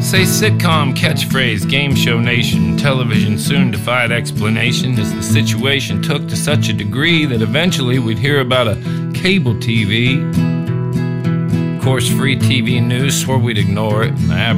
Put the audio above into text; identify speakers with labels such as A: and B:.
A: Say sitcom catchphrase, game show nation, television soon defied explanation as the situation took to such a degree that eventually we'd hear about a cable TV. Of course, free TV news swore we'd ignore it.